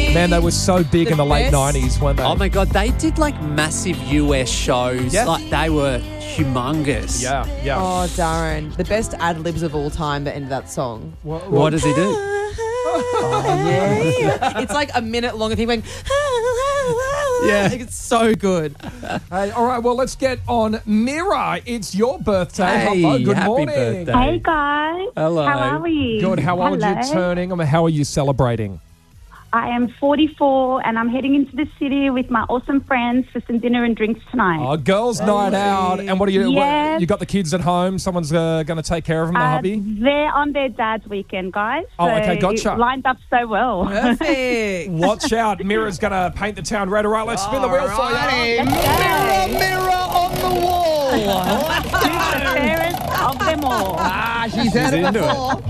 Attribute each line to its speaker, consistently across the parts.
Speaker 1: Man, they were so big in the late
Speaker 2: best.
Speaker 1: 90s, weren't they?
Speaker 3: Oh, my God. They did, like, massive US shows.
Speaker 1: Yeah.
Speaker 3: Like, they were humongous.
Speaker 1: Yeah.
Speaker 2: Oh, Darren. The best ad-libs of all time, the end of that song.
Speaker 3: What does he do?
Speaker 2: It's like a minute long of him going,
Speaker 3: Yeah.
Speaker 2: It's so good.
Speaker 1: Hey, all right, well, let's get on Mira. It's your birthday.
Speaker 3: Hey,
Speaker 1: Hello, good
Speaker 3: happy
Speaker 1: morning.
Speaker 3: birthday.
Speaker 4: Hey guys.
Speaker 3: Hello.
Speaker 4: How are we?
Speaker 1: Good. How old are you
Speaker 4: Hello.
Speaker 1: turning? How are you celebrating?
Speaker 4: I am 44 and I'm heading into the city with my awesome friends for some dinner and drinks tonight.
Speaker 1: Oh, girls' night out. And what are you?
Speaker 4: Yes.
Speaker 1: You got the kids at home? Someone's going to take care of them, the hubby?
Speaker 4: They're on their dad's weekend, guys.
Speaker 1: Oh, okay, gotcha.
Speaker 4: It lined up so well.
Speaker 2: Perfect.
Speaker 1: Watch out. Mira's going to paint the town red. All right, let's spin the wheel for you.
Speaker 5: Mirror on the wall.
Speaker 4: The fairest of them all.
Speaker 5: She's heard it
Speaker 3: into
Speaker 5: before.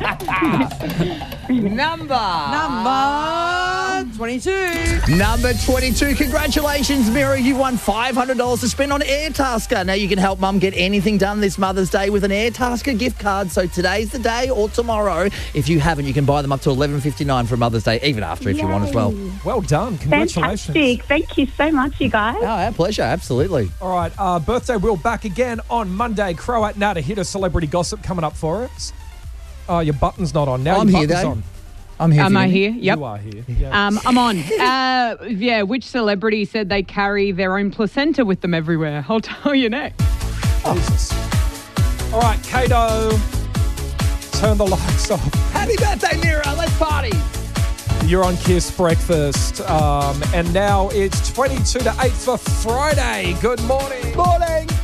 Speaker 2: Number 22.
Speaker 5: Number 22. Congratulations, Mirror. You won $500 to spend on Airtasker. Now you can help Mum get anything done this Mother's Day with an Airtasker gift card. So today's the day or tomorrow. If you haven't, you can buy them up to $11.59 for Mother's Day, even after if you want as well.
Speaker 1: Well done. Congratulations.
Speaker 4: Fantastic. Thank you so much, you guys.
Speaker 5: Oh, our pleasure. Absolutely.
Speaker 1: All right, birthday wheel back again on Monday. Croat now to hit a celebrity gossip coming up for us. Oh, your button's not on. Now
Speaker 5: I'm
Speaker 1: your
Speaker 5: here,
Speaker 1: button's
Speaker 5: though.
Speaker 1: on.
Speaker 5: I'm here.
Speaker 6: Am I
Speaker 5: Vinny.
Speaker 6: here? Yep.
Speaker 1: You are here. Yeah.
Speaker 6: I'm on. Which celebrity said they carry their own placenta with them everywhere? I'll tell you next.
Speaker 1: Jesus. All right, Kato, turn the lights off.
Speaker 5: Happy birthday, Mirror. Let's party.
Speaker 1: You're on Kiss Breakfast. And now it's 22 to 8 for Friday. Good morning.
Speaker 5: Morning.